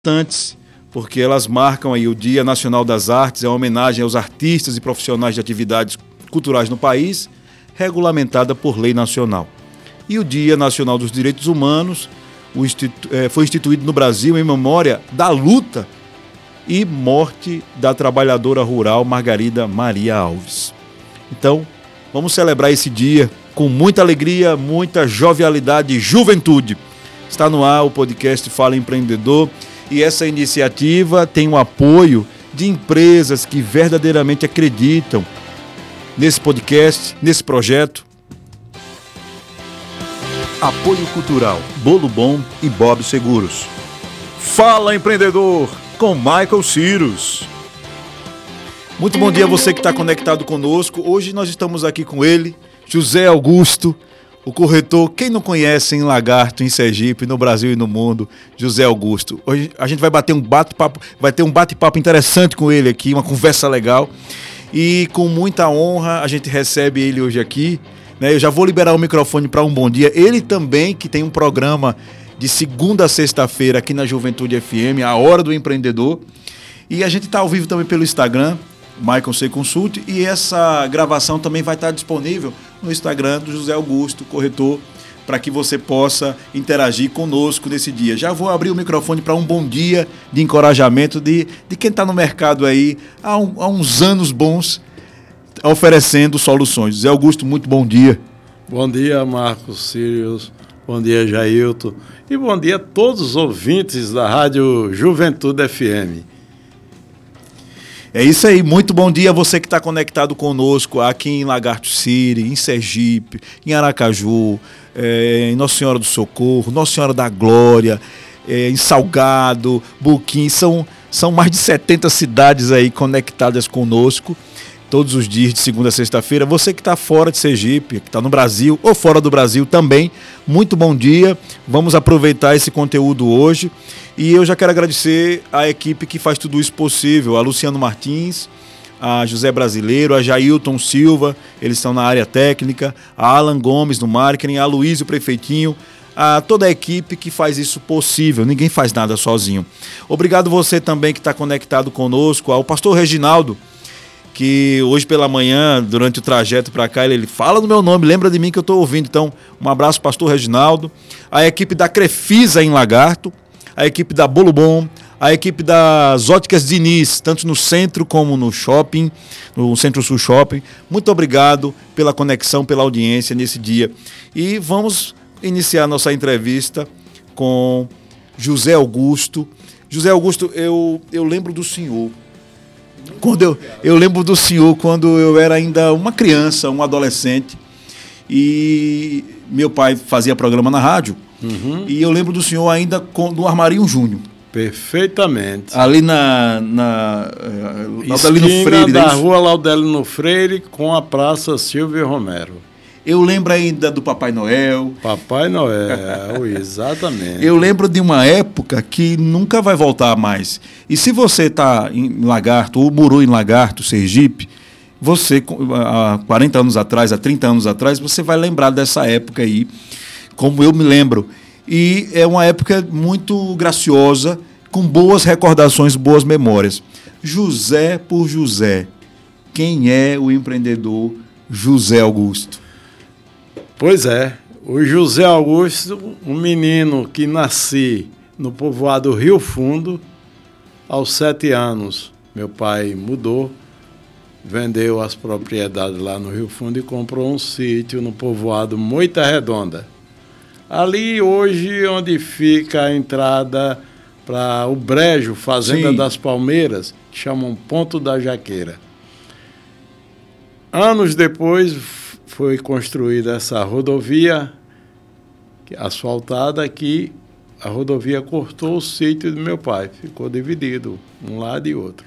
importantes, porque elas marcam aí o Dia Nacional das Artes, é uma homenagem aos artistas e profissionais de atividades culturais no país, regulamentada por lei nacional. E o Dia Nacional dos Direitos Humanos foi instituído no Brasil em memória da luta e morte da trabalhadora rural Margarida Maria Alves. Então, vamos celebrar esse dia com muita alegria, muita jovialidade e juventude. Está no ar o podcast Fala Empreendedor e essa iniciativa tem o apoio de empresas que verdadeiramente acreditam nesse podcast, nesse projeto. Apoio Cultural, Bolo Bom e Bob Seguros. Fala Empreendedor, com Michael Cyrus. Muito bom dia a você que está conectado conosco. Hoje nós estamos aqui com ele, José Augusto, o corretor, quem não conhece em Lagarto, em Sergipe, no Brasil e no mundo, José Augusto. Hoje a gente vai bater um bate-papo, vai ter um bate-papo interessante com ele aqui, uma conversa legal. E com muita honra a gente recebe ele hoje aqui. Eu já vou liberar o microfone para um bom dia. Ele também, que tem um programa de segunda a sexta-feira aqui na Juventude FM, a Hora do Empreendedor. E a gente está ao vivo também pelo Instagram, Michael C. Consult, e essa gravação também vai estar disponível no Instagram do José Augusto, corretor, para que você possa interagir conosco nesse dia. Já vou abrir o microfone para um bom dia de encorajamento de quem está no mercado aí há uns anos bons, oferecendo soluções. José Augusto, muito bom dia. Bom dia, Marcos Cyrus. Bom dia, Jailton. E bom dia a todos os ouvintes da Rádio Juventude FM. É isso aí, muito bom dia a você que está conectado conosco aqui em Lagarto City, em Sergipe, em Aracaju, em Nossa Senhora do Socorro, Nossa Senhora da Glória, em Salgado, Buquim, são mais de 70 cidades aí conectadas conosco todos os dias de segunda a sexta-feira. Você que está fora de Sergipe, que está no Brasil ou fora do Brasil também, muito bom dia. Vamos aproveitar esse conteúdo hoje. E eu já quero agradecer a equipe que faz tudo isso possível, a Luciano Martins, a José Brasileiro, a Jailton Silva, eles estão na área técnica, a Alan Gomes no marketing, a Luísio Prefeitinho, a toda a equipe que faz isso possível. Ninguém faz nada sozinho. Obrigado você também que está conectado conosco, ao pastor Reginaldo, que hoje pela manhã, durante o trajeto para cá, ele fala no meu nome, lembra de mim que eu estou ouvindo. Então, um abraço, pastor Reginaldo. A equipe da Crefisa em Lagarto, a equipe da Bolo Bom, a equipe das Óticas Diniz, tanto no centro como no shopping, no Centro-Sul Shopping. Muito obrigado pela conexão, pela audiência nesse dia. E vamos iniciar nossa entrevista com José Augusto. José Augusto, eu lembro do senhor. Eu lembro do senhor quando eu era ainda uma criança, um adolescente, e meu pai fazia programa na rádio, e eu lembro do senhor ainda no Armarinho Júnior. Perfeitamente. Ali na Laudelino Freire, da rua Laudelino Freire com a Praça Silvio Romero. Eu lembro ainda do Papai Noel. Papai Noel, exatamente. Eu lembro de uma época que nunca vai voltar mais. E se você está em Lagarto, ou morou em Lagarto, Sergipe, você, há 40 anos atrás, há 30 anos atrás, você vai lembrar dessa época aí, como eu me lembro. E é uma época muito graciosa, com boas recordações, boas memórias. José por José, quem é o empreendedor José Augusto? Pois é, o José Augusto, um menino que nasci no povoado Rio Fundo, aos 7 anos, meu pai mudou, vendeu as propriedades lá no Rio Fundo e comprou um sítio no povoado Moita Redonda. Ali hoje, onde fica a entrada para o Brejo, Fazenda Sim. das Palmeiras, que chamam Ponto da Jaqueira. Anos depois foi construída essa rodovia asfaltada que a rodovia cortou o sítio do meu pai. Ficou dividido, um lado e outro.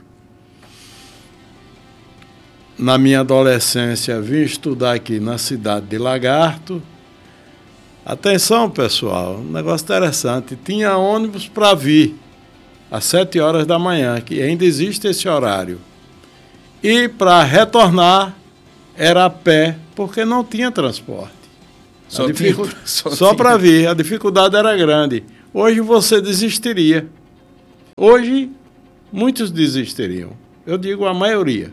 Na minha adolescência, vim estudar aqui na cidade de Lagarto. Atenção, pessoal, um negócio interessante. Tinha ônibus para vir às 7 horas da manhã, que ainda existe esse horário. E para retornar era a pé, porque não tinha transporte. Só para vir, a dificuldade era grande. Hoje você desistiria. Hoje, muitos desistiriam. Eu digo a maioria.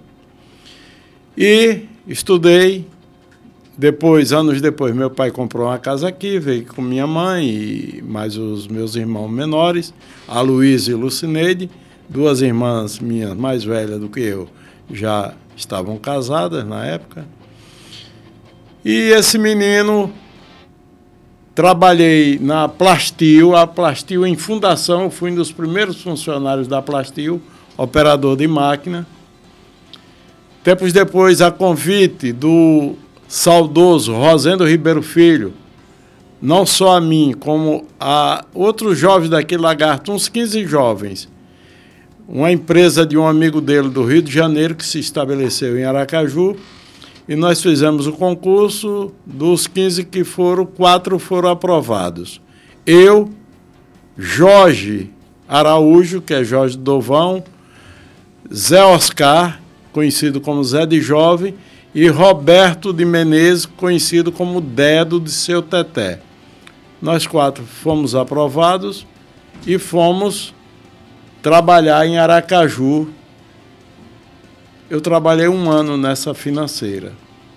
E estudei. Depois, anos depois, meu pai comprou uma casa aqui, veio com minha mãe e mais os meus irmãos menores, a Luísa e Lucineide, 2 irmãs minhas mais velhas do que eu, já estavam casadas na época. E esse menino, trabalhei na Plastil, a Plastil em fundação, fui um dos primeiros funcionários da Plastil, operador de máquina. Tempos depois, a convite do saudoso Rosendo Ribeiro Filho, não só a mim, como a outros jovens daquele lagarto, uns 15 jovens, uma empresa de um amigo dele do Rio de Janeiro, que se estabeleceu em Aracaju, e nós fizemos o concurso. Dos 15 que foram, 4 foram aprovados. Eu, Jorge Araújo, que é Jorge Dovão, Zé Oscar, conhecido como Zé de Jovem, e Roberto de Menezes, conhecido como Dedo de Seu Teté. Nós 4 fomos aprovados e fomos trabalhar em Aracaju. Eu trabalhei 1 ano nessa financeira.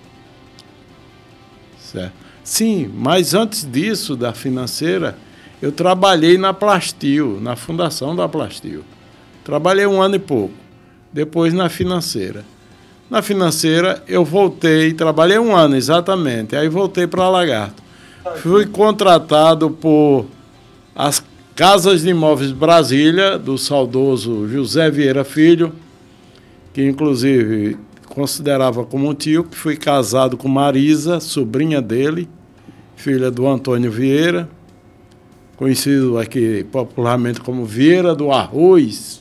Certo? Sim, mas antes disso, da financeira, eu trabalhei na Plastil, na fundação da Plastil. Trabalhei 1 ano e pouco. Depois na financeira. Na financeira, eu voltei, trabalhei 1 ano exatamente, aí voltei para Lagarto. Fui contratado por as Casas de Imóveis Brasília, do saudoso José Vieira Filho, que inclusive considerava como um tio, que fui casado com Marisa, sobrinha dele, filha do Antônio Vieira, conhecido aqui popularmente como Vieira do Arroz.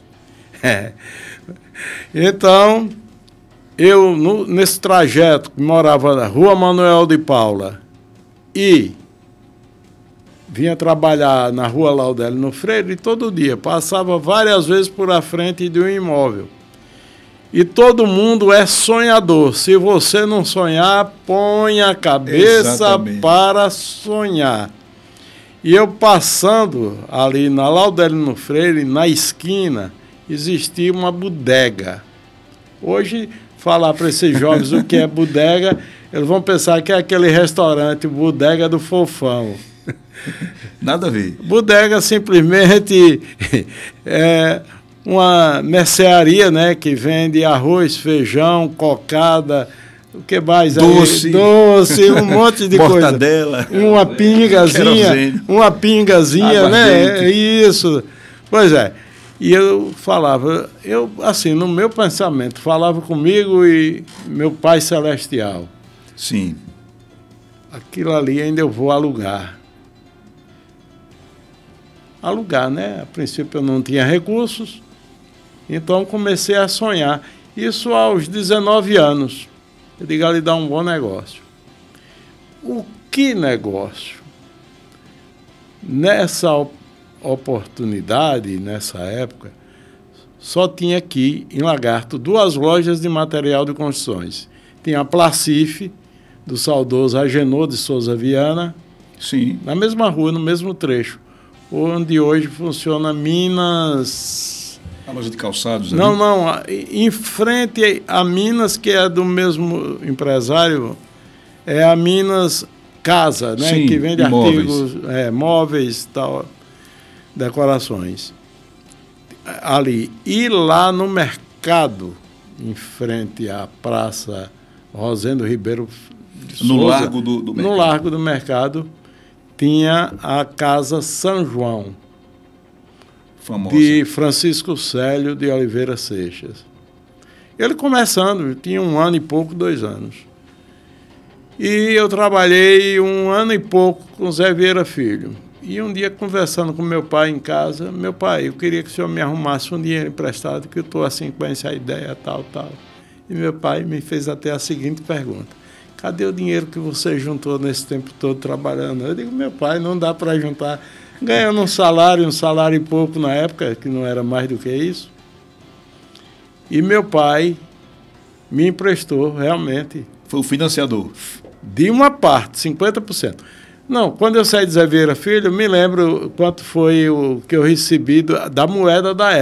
Então, eu, nesse trajeto, que morava na Rua Manuel de Paula e vinha trabalhar na Rua Laudelino Freire, e todo dia passava várias vezes por a frente de um imóvel. E todo mundo é sonhador. Se você não sonhar, põe a cabeça Exatamente. para sonhar. E eu passando ali na Laudelino Freire, na esquina, existia uma bodega. Hoje, falar para esses jovens o que é bodega, eles vão pensar que é aquele restaurante Bodega do Fofão. Nada a ver. Bodega simplesmente é uma mercearia, né, que vende arroz, feijão, cocada, o que mais? Doce. Doce, um monte de coisa. Mortadela. Uma pingazinha, né? Isso. Pois é. E eu falava, assim, no meu pensamento, falava comigo e meu Pai Celestial. Sim. Aquilo ali ainda eu vou alugar. Alugar, né? A princípio eu não tinha recursos, então comecei a sonhar. Isso aos 19 anos. Eu digo, ali dá um bom negócio. O que negócio? Nessa oportunidade, nessa época, só tinha aqui em Lagarto 2 lojas de material de construções. Tinha a Placif, do saudoso Agenor de Souza Viana, Sim. na mesma rua, no mesmo trecho, onde hoje funciona Minas... A loja de calçados. Não, ali. não, em frente a Minas, que é do mesmo empresário, é a Minas Casa, né? Sim, que vende imóveis. artigos, móveis, tal, decorações. Ali. E lá no mercado, em frente à Praça Rosendo Ribeiro de Souza, No Largo do Mercado. No Largo do Mercado, tinha a Casa São João, Famosa. de Francisco Célio de Oliveira Seixas. Ele começando, tinha 1 ano e pouco, 2 anos. E eu trabalhei 1 ano e pouco com Zé Vieira Filho. E um dia, conversando com meu pai em casa, meu pai, eu queria que o senhor me arrumasse um dinheiro emprestado, que eu estou assim com essa ideia, tal, tal. E meu pai me fez até a seguinte pergunta: cadê o dinheiro que você juntou nesse tempo todo trabalhando? Eu digo, meu pai, não dá para juntar. Ganhando um salário e pouco na época, que não era mais do que isso. E meu pai me emprestou, realmente. Foi o financiador. De uma parte, 50%. Não, quando eu saí de Zé Vieira Filho, me lembro quanto foi o que eu recebi da moeda da